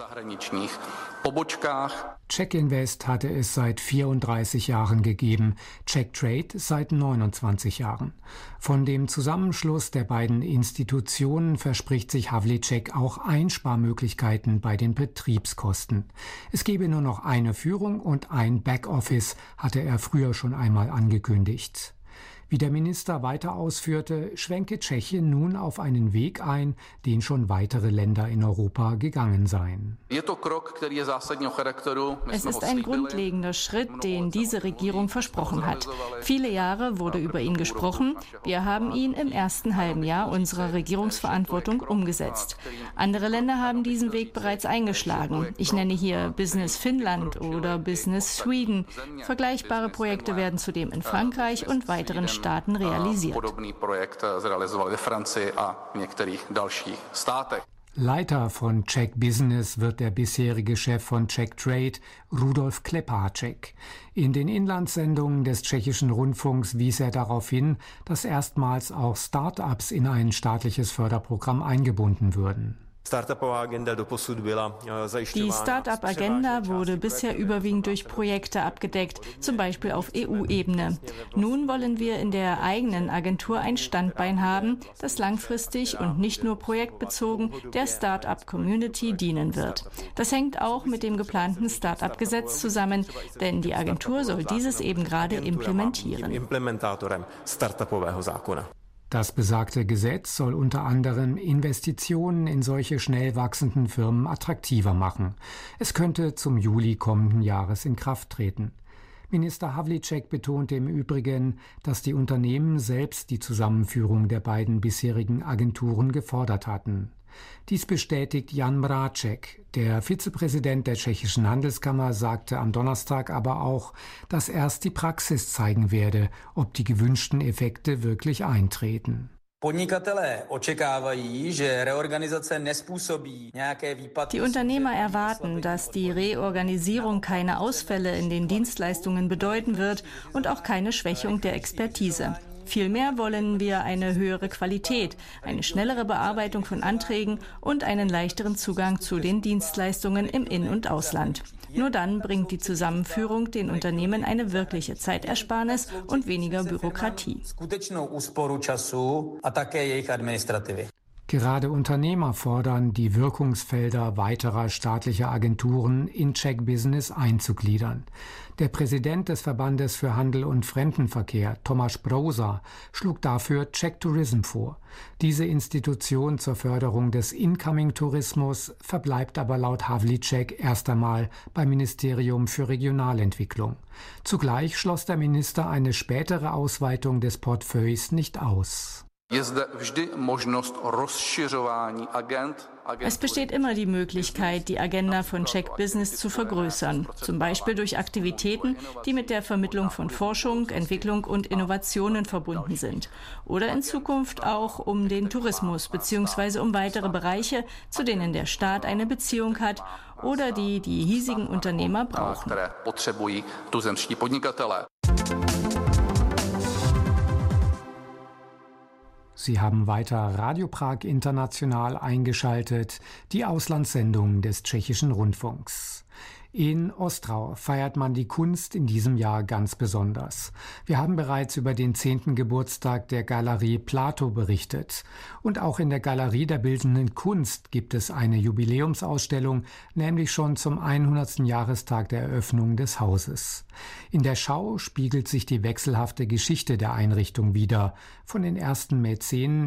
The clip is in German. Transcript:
Czech Invest hatte es seit 34 Jahren gegeben, Czech Trade seit 29 Jahren. Von dem Zusammenschluss der beiden Institutionen verspricht sich Havlíček auch Einsparmöglichkeiten bei den Betriebskosten. Es gebe nur noch eine Führung und ein Backoffice, hatte er früher schon einmal angekündigt. Wie der Minister weiter ausführte, schwenke Tschechien nun auf einen Weg ein, den schon weitere Länder in Europa gegangen seien. Es ist ein grundlegender Schritt, den diese Regierung versprochen hat. Viele Jahre wurde über ihn gesprochen. Wir haben ihn im ersten halben Jahr unserer Regierungsverantwortung umgesetzt. Andere Länder haben diesen Weg bereits eingeschlagen. Ich nenne hier Business Finnland oder Business Sweden. Vergleichbare Projekte werden zudem in Frankreich und weiteren Staaten realisiert. Leiter von Czech Business wird der bisherige Chef von Czech Trade, Rudolf Klepáček. In den Inlandssendungen des tschechischen Rundfunks wies er darauf hin, dass erstmals auch Start-ups in ein staatliches Förderprogramm eingebunden würden. Die Start-up-Agenda wurde bisher überwiegend durch Projekte abgedeckt, zum Beispiel auf EU-Ebene. Nun wollen wir in der eigenen Agentur ein Standbein haben, das langfristig und nicht nur projektbezogen der Start-up-Community dienen wird. Das hängt auch mit dem geplanten Start-up-Gesetz zusammen, denn die Agentur soll dieses eben gerade implementieren. Das besagte Gesetz soll unter anderem Investitionen in solche schnell wachsenden Firmen attraktiver machen. Es könnte zum Juli kommenden Jahres in Kraft treten. Minister Havlíček betonte im Übrigen, dass die Unternehmen selbst die Zusammenführung der beiden bisherigen Agenturen gefordert hatten. Dies bestätigt Jan Mráček. Der Vizepräsident der tschechischen Handelskammer sagte am Donnerstag aber auch, dass erst die Praxis zeigen werde, ob die gewünschten Effekte wirklich eintreten. Die Unternehmer erwarten, dass die Reorganisierung keine Ausfälle in den Dienstleistungen bedeuten wird und auch keine Schwächung der Expertise. Vielmehr wollen wir eine höhere Qualität, eine schnellere Bearbeitung von Anträgen und einen leichteren Zugang zu den Dienstleistungen im In- und Ausland. Nur dann bringt die Zusammenführung den Unternehmen eine wirkliche Zeitersparnis und weniger Bürokratie. Gerade Unternehmer fordern, die Wirkungsfelder weiterer staatlicher Agenturen in Czech Business einzugliedern. Der Präsident des Verbandes für Handel und Fremdenverkehr, Tomáš Prouza, schlug dafür Czech Tourism vor. Diese Institution zur Förderung des Incoming-Tourismus verbleibt aber laut Havlíček erst einmal beim Ministerium für Regionalentwicklung. Zugleich schloss der Minister eine spätere Ausweitung des Portefeuilles nicht aus. Es besteht immer die Möglichkeit, die Agenda von Czech Business zu vergrößern, zum Beispiel durch Aktivitäten, die mit der Vermittlung von Forschung, Entwicklung und Innovationen verbunden sind. Oder in Zukunft auch um den Tourismus bzw. um weitere Bereiche, zu denen der Staat eine Beziehung hat oder die die hiesigen Unternehmer brauchen. Sie haben weiter Radio Prag International eingeschaltet, die Auslandssendung des tschechischen Rundfunks. In Ostrau feiert man die Kunst in diesem Jahr ganz besonders. Wir haben bereits über den 10. Geburtstag der Galerie Plato berichtet. Und auch in der Galerie der Bildenden Kunst gibt es eine Jubiläumsausstellung, nämlich schon zum 100. Jahrestag der Eröffnung des Hauses. In der Schau spiegelt sich die wechselhafte Geschichte der Einrichtung wider, von den ersten Mäzenen